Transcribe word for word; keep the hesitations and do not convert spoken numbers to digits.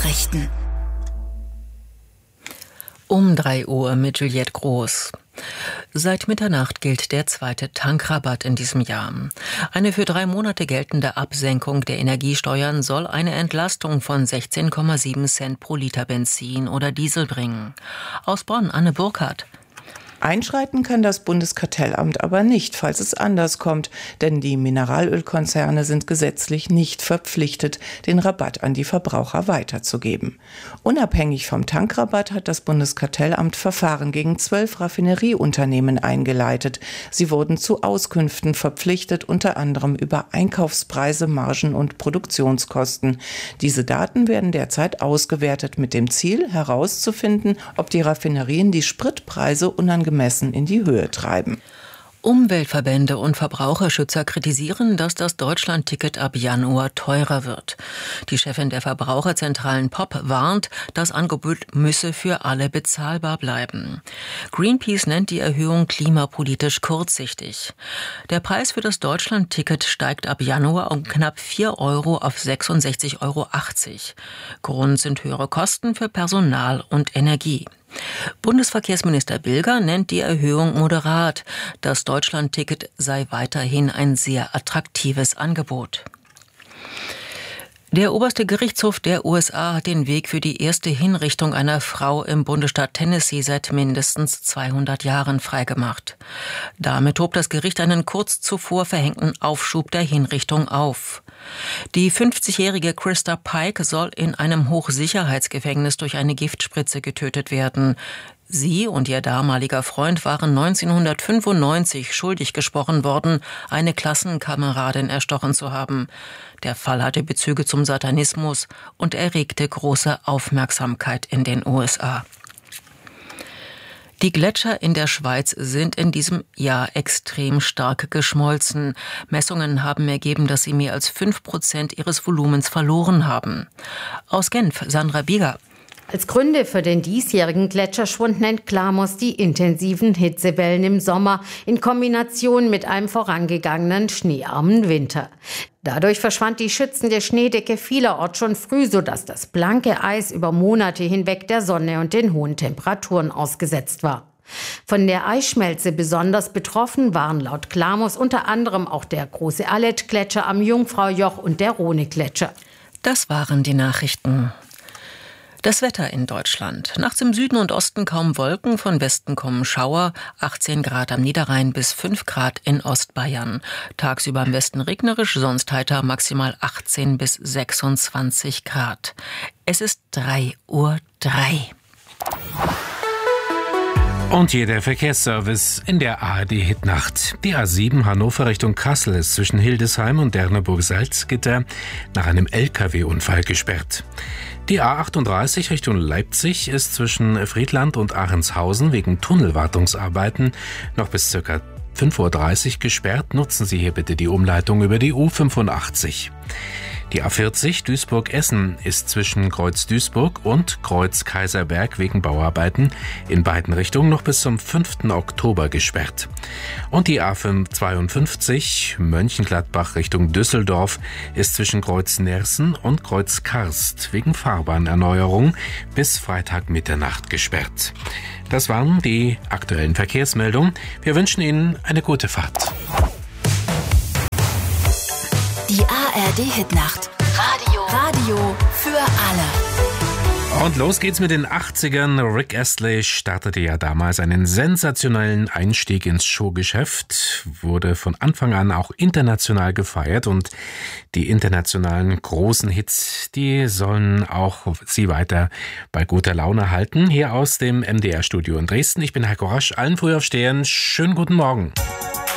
Nachrichten. Um drei Uhr mit Juliette Groß. Seit Mitternacht gilt der zweite Tankrabatt in diesem Jahr. Eine für drei Monate geltende Absenkung der Energiesteuern soll eine Entlastung von sechzehn Komma sieben Cent pro Liter Benzin oder Diesel bringen. Aus Bonn, Anne Burkhardt. Einschreiten kann das Bundeskartellamt aber nicht, falls es anders kommt, denn die Mineralölkonzerne sind gesetzlich nicht verpflichtet, den Rabatt an die Verbraucher weiterzugeben. Unabhängig vom Tankrabatt hat das Bundeskartellamt Verfahren gegen zwölf Raffinerieunternehmen eingeleitet. Sie wurden zu Auskünften verpflichtet, unter anderem über Einkaufspreise, Margen und Produktionskosten. Diese Daten werden derzeit ausgewertet mit dem Ziel, herauszufinden, ob die Raffinerien die Spritpreise unangemessen gemessen in die Höhe treiben. Umweltverbände und Verbraucherschützer kritisieren, dass das Deutschlandticket ab Januar teurer wird. Die Chefin der Verbraucherzentralen P O P warnt, das Angebot müsse für alle bezahlbar bleiben. Greenpeace nennt die Erhöhung klimapolitisch kurzsichtig. Der Preis für das Deutschlandticket steigt ab Januar um knapp vier Euro auf sechsundsechzig Euro achtzig. Grund sind höhere Kosten für Personal und Energie. Bundesverkehrsminister Bilger nennt die Erhöhung moderat. Das Deutschlandticket sei weiterhin ein sehr attraktives Angebot. Der oberste Gerichtshof der U S A hat den Weg für die erste Hinrichtung einer Frau im Bundesstaat Tennessee seit mindestens zweihundert Jahren freigemacht. Damit hob das Gericht einen kurz zuvor verhängten Aufschub der Hinrichtung auf. Die fünfzigjährige Krista Pike soll in einem Hochsicherheitsgefängnis durch eine Giftspritze getötet werden. Sie und ihr damaliger Freund waren neunzehnhundertfünfundneunzig schuldig gesprochen worden, eine Klassenkameradin erstochen zu haben. Der Fall hatte Bezüge zum Satanismus und erregte große Aufmerksamkeit in den U S A. Die Gletscher in der Schweiz sind in diesem Jahr extrem stark geschmolzen. Messungen haben ergeben, dass sie mehr als fünf Prozent ihres Volumens verloren haben. Aus Genf, Sandra Bieger. Als Gründe für den diesjährigen Gletscherschwund nennt Klamos die intensiven Hitzewellen im Sommer in Kombination mit einem vorangegangenen schneearmen Winter. Dadurch verschwand die schützende Schneedecke vielerorts schon früh, sodass das blanke Eis über Monate hinweg der Sonne und den hohen Temperaturen ausgesetzt war. Von der Eisschmelze besonders betroffen waren laut Klamos unter anderem auch der große Aletsch-Gletscher am Jungfraujoch und der Rhone-Gletscher. Das waren die Nachrichten. Das Wetter in Deutschland. Nachts im Süden und Osten kaum Wolken, von Westen kommen Schauer, achtzehn Grad am Niederrhein bis fünf Grad in Ostbayern. Tagsüber am Westen regnerisch, sonst heiter, maximal achtzehn bis sechsundzwanzig Grad. Es ist drei Uhr drei. Und hier der Verkehrsservice in der A R D-Hitnacht. Die A sieben Hannover Richtung Kassel ist zwischen Hildesheim und Derneburg-Salzgitter nach einem L K W-Unfall gesperrt. Die A achtunddreißig Richtung Leipzig ist zwischen Friedland und Ahrenshausen wegen Tunnelwartungsarbeiten noch bis ca. fünf Uhr dreißig gesperrt. Nutzen Sie hier bitte die Umleitung über die U fünfundachtzig. Die A vierzig Duisburg-Essen ist zwischen Kreuz Duisburg und Kreuz Kaiserberg wegen Bauarbeiten in beiden Richtungen noch bis zum fünften Oktober gesperrt. Und die A zweiundfünfzig Mönchengladbach Richtung Düsseldorf ist zwischen Kreuz Nersen und Kreuz Karst wegen Fahrbahnerneuerung bis Freitag Mitternacht gesperrt. Das waren die aktuellen Verkehrsmeldungen. Wir wünschen Ihnen eine gute Fahrt. Die A R D-Hitnacht. Radio. Radio für alle. Und los geht's mit den achtzigern. Rick Astley startete ja damals einen sensationellen Einstieg ins Showgeschäft, wurde von Anfang an auch international gefeiert und die internationalen großen Hits, die sollen auch Sie weiter bei guter Laune halten. Hier aus dem M D R-Studio in Dresden. Ich bin Heiko Rasch, allen Frühaufstehern. Schönen guten Morgen.